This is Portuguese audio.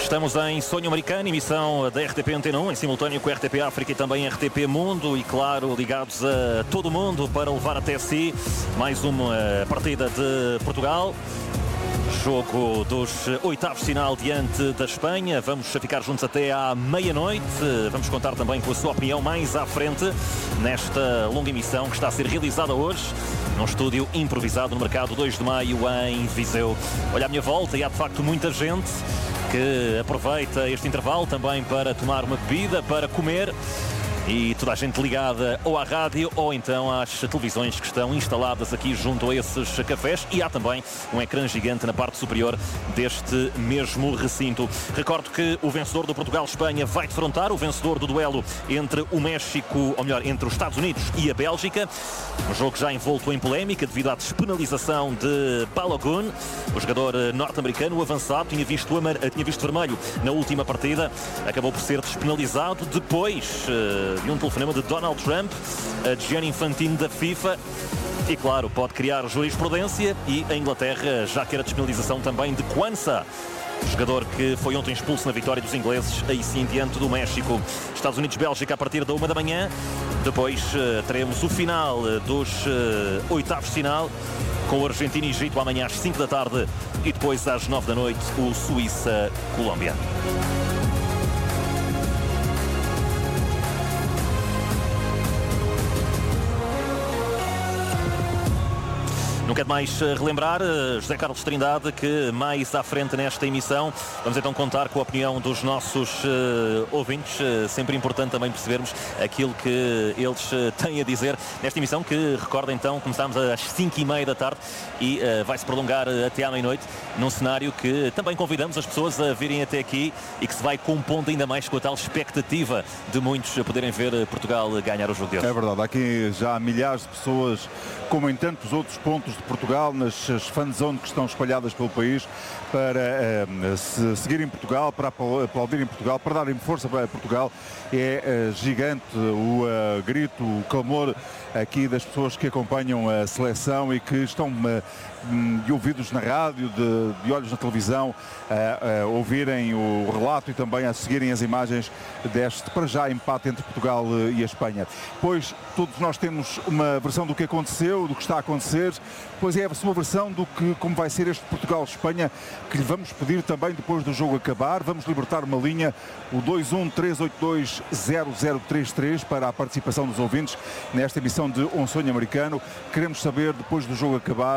Estamos em Sonho Americano, emissão da RTP Antena 1, em simultâneo com a RTP África e também a RTP Mundo, e claro, ligados a todo o mundo para levar até si mais uma partida de Portugal. Jogo dos oitavos de final diante da Espanha. Vamos ficar juntos até à meia-noite. Vamos contar também com a sua opinião mais à frente nesta longa emissão que está a ser realizada hoje num estúdio improvisado no Mercado 2 de Maio em Viseu. Olha à minha volta e há de facto muita gente que aproveita este intervalo também para tomar uma bebida, para comer. E toda a gente ligada ou à rádio ou então às televisões que estão instaladas aqui junto a esses cafés, e há também um ecrã gigante na parte superior deste mesmo recinto. Recordo que o vencedor do Portugal-Espanha vai defrontar o vencedor do duelo entre o México, ou melhor, entre os Estados Unidos e a Bélgica. Um jogo já envolto em polémica devido à despenalização de Balogun. O jogador norte-americano, o avançado, tinha visto vermelho na última partida. Acabou por ser despenalizado depois de um telefonema de Donald Trump a Gianni Infantino da FIFA. E claro, pode criar jurisprudência, e a Inglaterra já quer a despenalização também de Quansah, jogador que foi ontem expulso na vitória dos ingleses, aí sim diante do México. Estados Unidos-Bélgica a partir da 1 da manhã. Depois teremos o final dos oitavos de final com o Argentina e Egito amanhã às 5 da tarde, e depois às 9 da noite o Suíça-Colômbia. Não quero mais relembrar, José Carlos Trindade, que mais à frente nesta emissão vamos então contar com a opinião dos nossos ouvintes. Sempre importante também percebermos aquilo que eles têm a dizer nesta emissão, que, recorda então, começámos às 5h30 da tarde e vai-se prolongar até à meia-noite, num cenário que também convidamos as pessoas a virem até aqui e que se vai compondo ainda mais com a tal expectativa de muitos poderem ver Portugal ganhar o jogo de hoje. É verdade, aqui já há milhares de pessoas, como em tantos outros pontos de Portugal, nas fanzones que estão espalhadas pelo país, para seguirem Portugal, para aplaudirem Portugal, para darem força para Portugal. É gigante o grito, o clamor aqui das pessoas que acompanham a seleção e que estão de ouvidos na rádio, de olhos na televisão, a ouvirem o relato e também a seguirem as imagens deste, para já, empate entre Portugal e a Espanha. Pois todos nós temos uma versão do que aconteceu, do que está a acontecer, pois é a sua versão do que, como vai ser este Portugal-Espanha, que lhe vamos pedir também depois do jogo acabar. Vamos libertar uma linha, o 213820033, para a participação dos ouvintes nesta emissão de Um Sonho Americano. Queremos saber, depois do jogo acabar,